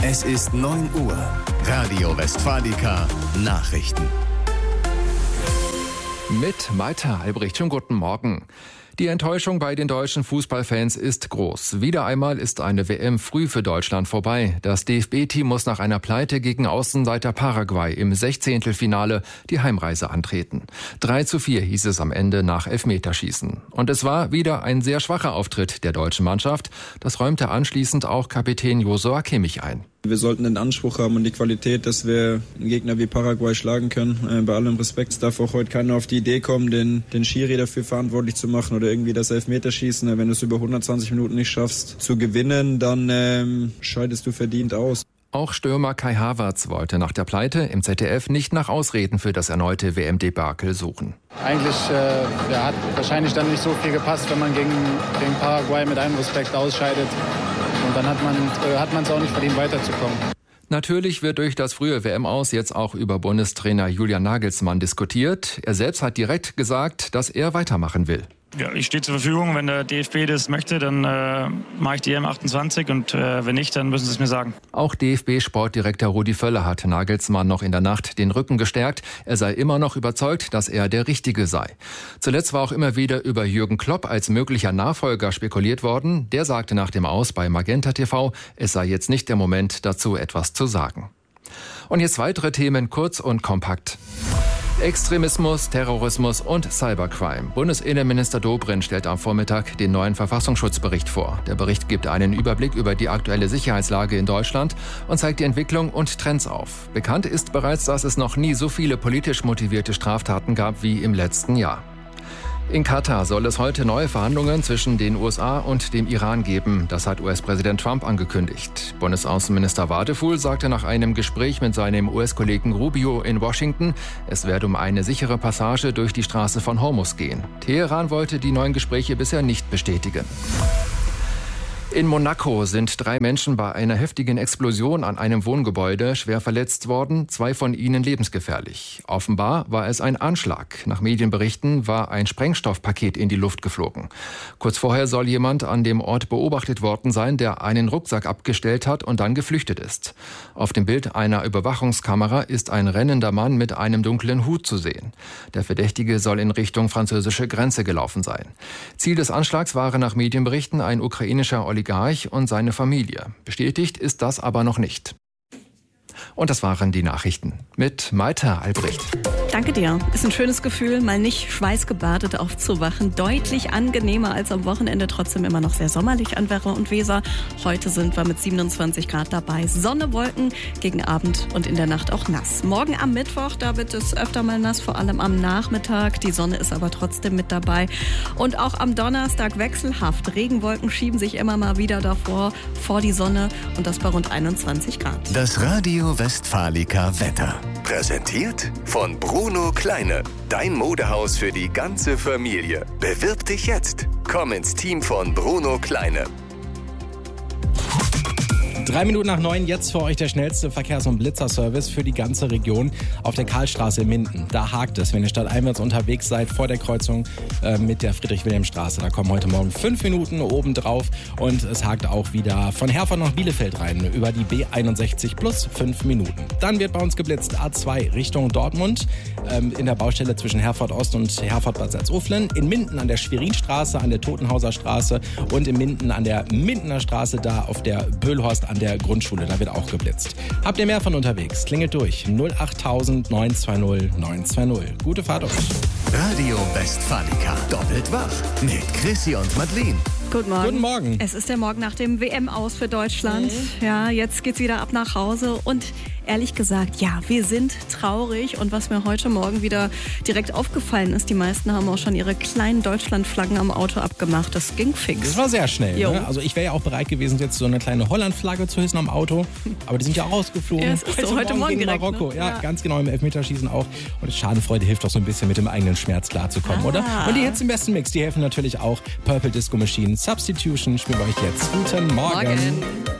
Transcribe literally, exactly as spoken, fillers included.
Es ist neun Uhr. Radio Westfalica Nachrichten. Mit Maita Albrecht. Schönen guten Morgen. Die Enttäuschung bei den deutschen Fußballfans ist groß. Wieder einmal ist eine W M früh für Deutschland vorbei. Das D F B-Team muss nach einer Pleite gegen Außenseiter Paraguay im Sechzehntelfinale die Heimreise antreten. drei zu vier hieß es am Ende nach Elfmeterschießen. Und es war wieder ein sehr schwacher Auftritt der deutschen Mannschaft. Das räumte anschließend auch Kapitän Joshua Kimmich ein. Wir sollten den Anspruch haben und die Qualität, dass wir einen Gegner wie Paraguay schlagen können. Äh, bei allem Respekt, es darf auch heute keiner auf die Idee kommen, den, den Schiri dafür verantwortlich zu machen oder irgendwie das Elfmeterschießen. Wenn du es über hundertzwanzig Minuten nicht schaffst zu gewinnen, dann ähm, scheidest du verdient aus. Auch Stürmer Kai Havertz wollte nach der Pleite im Z D F nicht nach Ausreden für das erneute W M-Debakel suchen. Eigentlich äh, ja, hat wahrscheinlich dann nicht so viel gepasst, wenn man gegen, gegen Paraguay mit allem Respekt ausscheidet. Und dann hat man äh, hat man es auch nicht verdient, weiterzukommen. Natürlich wird durch das frühe W M-Aus jetzt auch über Bundestrainer Julian Nagelsmann diskutiert. Er selbst hat direkt gesagt, dass er weitermachen will. Ja, ich stehe zur Verfügung. Wenn der D F B das möchte, dann äh, mache ich die E M achtundzwanzig und äh, wenn nicht, dann müssen sie es mir sagen. Auch D F B-Sportdirektor Rudi Völler hat Nagelsmann noch in der Nacht den Rücken gestärkt. Er sei immer noch überzeugt, dass er der Richtige sei. Zuletzt war auch immer wieder über Jürgen Klopp als möglicher Nachfolger spekuliert worden. Der sagte nach dem Aus bei Magenta T V, es sei jetzt nicht der Moment, dazu etwas zu sagen. Und jetzt weitere Themen kurz und kompakt. Extremismus, Terrorismus und Cybercrime. Bundesinnenminister Dobrindt stellt am Vormittag den neuen Verfassungsschutzbericht vor. Der Bericht gibt einen Überblick über die aktuelle Sicherheitslage in Deutschland und zeigt die Entwicklung und Trends auf. Bekannt ist bereits, dass es noch nie so viele politisch motivierte Straftaten gab wie im letzten Jahr. In Katar soll es heute neue Verhandlungen zwischen den U S A und dem Iran geben. Das hat U S-Präsident Trump angekündigt. Bundesaußenminister Wadefuhl sagte nach einem Gespräch mit seinem U S-Kollegen Rubio in Washington, es werde um eine sichere Passage durch die Straße von Hormuz gehen. Teheran wollte die neuen Gespräche bisher nicht bestätigen. In Monaco sind drei Menschen bei einer heftigen Explosion an einem Wohngebäude schwer verletzt worden, zwei von ihnen lebensgefährlich. Offenbar war es ein Anschlag. Nach Medienberichten war ein Sprengstoffpaket in die Luft geflogen. Kurz vorher soll jemand an dem Ort beobachtet worden sein, der einen Rucksack abgestellt hat und dann geflüchtet ist. Auf dem Bild einer Überwachungskamera ist ein rennender Mann mit einem dunklen Hut zu sehen. Der Verdächtige soll in Richtung französische Grenze gelaufen sein. Ziel des Anschlags waren nach Medienberichten ein ukrainischer Oligarch und seine Familie. Bestätigt ist das aber noch nicht. Und das waren die Nachrichten mit Maita Albrecht. Danke dir. Ist ein schönes Gefühl, mal nicht schweißgebadet aufzuwachen. Deutlich angenehmer als am Wochenende, trotzdem immer noch sehr sommerlich an Werra und Weser. Heute sind wir mit siebenundzwanzig Grad dabei. Sonne, Wolken, gegen Abend und in der Nacht auch nass. Morgen am Mittwoch, da wird es öfter mal nass, vor allem am Nachmittag. Die Sonne ist aber trotzdem mit dabei. Und auch am Donnerstag wechselhaft. Regenwolken schieben sich immer mal wieder davor, vor die Sonne und das bei rund einundzwanzig Grad. Das Radio Westfalica Wetter. Präsentiert von Bruno Kleine. Dein Modehaus für die ganze Familie. Bewirb dich jetzt. Komm ins Team von Bruno Kleine. Drei Minuten nach neun, jetzt für euch der schnellste Verkehrs- und Blitzerservice für die ganze Region auf der Karlstraße in Minden. Da hakt es, wenn ihr stadteinwärts unterwegs seid, vor der Kreuzung äh, mit der Friedrich-Wilhelm-Straße. Da kommen heute Morgen fünf Minuten oben drauf und es hakt auch wieder von Herford nach Bielefeld rein über die B einundsechzig plus fünf Minuten. Dann wird bei uns geblitzt A zwei Richtung Dortmund ähm, in der Baustelle zwischen Herford Ost und Herford Bad Salzuflen, in Minden an der Schwerinstraße, an der Totenhauser Straße und in Minden an der Mindener Straße, da auf der Böhlhorst an der Grundschule, da wird auch geblitzt. Habt ihr mehr von unterwegs? Klingelt durch null acht neun zwei null neun zwei null. Gute Fahrt euch. Radio Westfalica. Doppelt wach mit Chrissy und Madeleine. Guten Morgen. Guten Morgen. Es ist der Morgen nach dem W M-Aus für Deutschland. Mhm. Ja, jetzt geht's wieder ab nach Hause und ehrlich gesagt, ja, wir sind traurig. Und was mir heute Morgen wieder direkt aufgefallen ist, die meisten haben auch schon ihre kleinen Deutschlandflaggen am Auto abgemacht. Das ging fix. Das war sehr schnell. Ne? Also ich wäre ja auch bereit gewesen, jetzt so eine kleine Holland-Flagge zu hissen am Auto. Aber die sind ja auch rausgeflogen. Ja, es ist so heute Morgen gegen direkt, Marokko. Ne? Ja, ja, ganz genau, im Elfmeterschießen auch. Und Schadenfreude hilft auch so ein bisschen, mit dem eigenen Schmerz klarzukommen, ah. oder? Und die Hits im besten Mix, die helfen natürlich auch. Purple Disco Machine, Substitution spielen wir euch jetzt. Guten Morgen. Morgen.